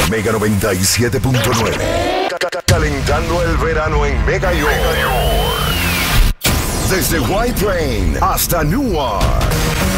Mega 97.9. Calentando el verano en Mega York. Desde White Plain hasta Newark.